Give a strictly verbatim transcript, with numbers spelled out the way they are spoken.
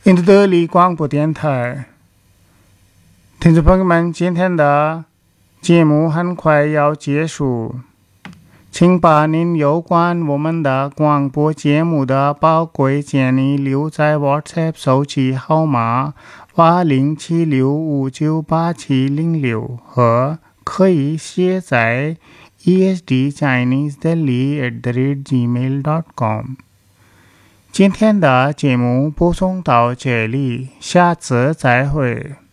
印度德里广播电台，听众朋友们，今天的节目很快要结束，请把您有关我们的广播节目的宝贵建议留在 WhatsApp 手机号码八零七六五九八七零六和可以写在 e s d chinese delhi at the rate gmail dot com。今天的节目播送到这里，下次再会。